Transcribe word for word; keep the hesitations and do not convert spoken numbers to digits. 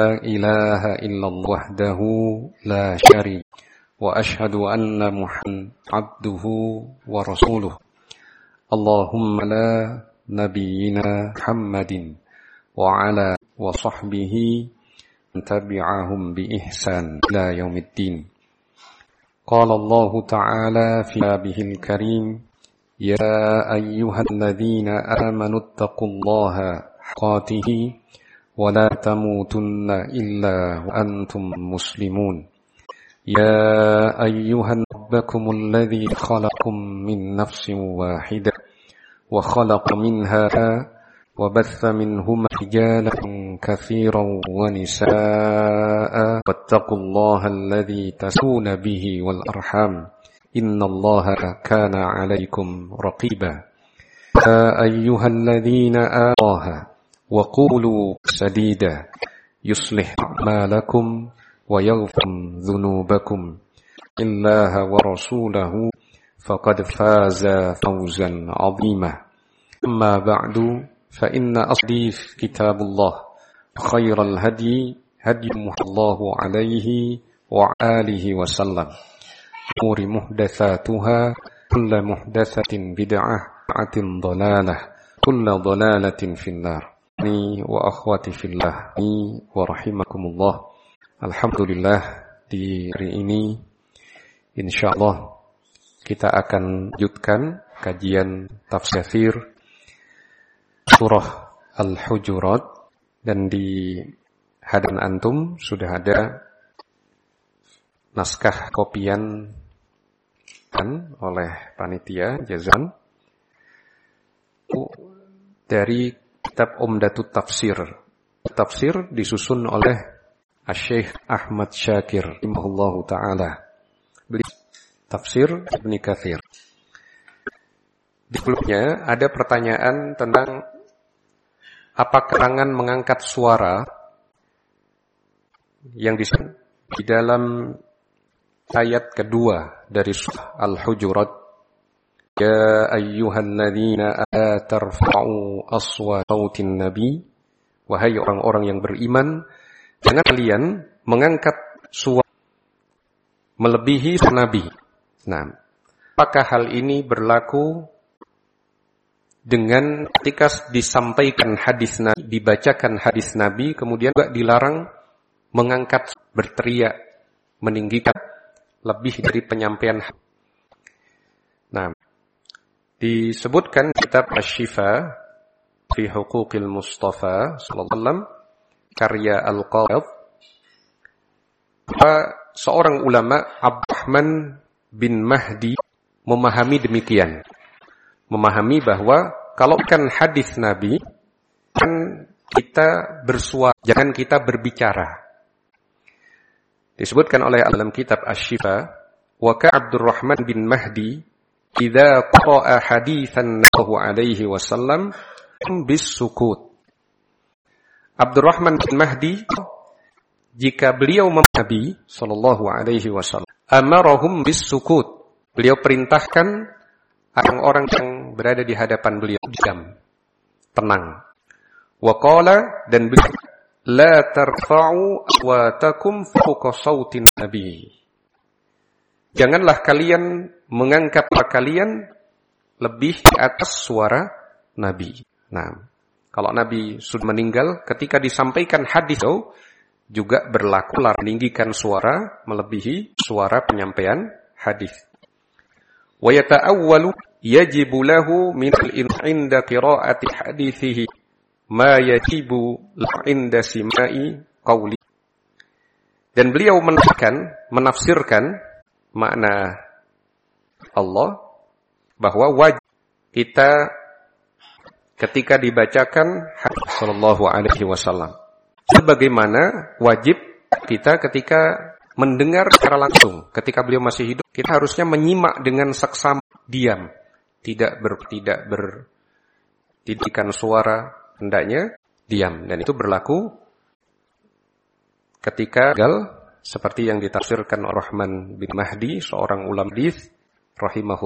لا إله إلا الله وحده لا شريك له وأشهد أن محمدا عبده ورسوله اللهم لا نبينا محمد وعلى وصحبه تبعهم بإحسان إلى يوم الدين قال الله تعالى في كتابه الكريم يا أيها الذين آمنوا اتقوا الله حق تقاته ولا تموتن إلا وأنتم مسلمون يا أيها ربكم الذي خلقكم من نفس واحدة وخلق منها وبث منهما رجالا كثيرا ونساء واتقوا الله الذي تساءلون به والأرحام إن الله كان عليكم رقيبا يا أيها الذين آمنوا وقولوا سديدا يصلح أعمالكم ويغفر ذنوبكم الله ورسوله فقد فاز فوزا عظيما أما بعد فإن أصدق كتاب الله خير الهدي هدي محمد الله عليه وآله وسلم أمور محدثاتها كل محدثة بدعة بدعة ضلالة كل ضلالة في النار wa akhwati fillah wa rahimakumullah. Alhamdulillah, di hari ini insyaallah kita akan lanjutkan kajian tafsir surah Al-Hujurat, dan di hadapan antum sudah ada naskah kopian oleh panitia jazan dari kitab Umdatut Tafsir. Tafsir disusun oleh Asy-Syaikh Ahmad Syakir rahimahullahu taala. Beliau tafsir Ibnu Katsir. Di sebelumnya ada pertanyaan tentang apa keterangan mengangkat suara yang disebut di dalam ayat kedua dari surah Al-Hujurat. Ya ayyuhalladzina la tarfa'u aswatatin nabi, wahai orang-orang yang beriman, jangan kalian mengangkat suara melebihi nabi. Nah, apakah hal ini berlaku dengan ketika disampaikan hadis nabi, dibacakan hadis nabi, kemudian juga dilarang mengangkat, berteriak, meninggikan lebih dari penyampaian. Nah, disebutkan kitab Asy-Syifa fi Huquqil Mustafa sallallahu alaihi wasallam karya Al-Qadhi, seorang ulama Abdurrahman bin Mahdi memahami demikian, memahami bahwa kalau kan hadis Nabi kan kita bersuara, jangan kita berbicara. Disebutkan oleh dalam kitab Asy-Syifa, wa ka Abdurrahman bin Mahdi idza qara'a haditsan Nabi alaihi wasallam bis sukut. Abdurrahman bin Mahdi, jika beliau Nabi sallallahu alaihi wasallam amarahum bis sukut, beliau perintahkan orang-orang yang berada di hadapan beliau diam, tenang. Wa qala, dan beliau la tarfa'u aswatakum fawqa sautin nabi, janganlah kalian mengangkat kalian lebih di atas suara Nabi. Nah, kalau Nabi sudah meninggal, ketika disampaikan hadis itu juga berlaku meninggikan suara melebihi suara penyampaian hadis. Wa yata'awwalu yajibu lahu min inda qira'ati hadithihi ma yajibu inda simai qawli. Dan beliau menafsirkan, menafsirkan makna Allah bahwa wajib kita ketika dibacakan hadis sallallahu alaihi wasallam, sebagaimana wajib kita ketika mendengar secara langsung ketika beliau masih hidup, kita harusnya menyimak dengan seksama, diam, tidak ber tidak berdidikan suara, hendaknya diam, dan itu berlaku ketika gagal, seperti yang ditafsirkan Rahman bin Mahdi, seorang ulama hadis rahimahullah.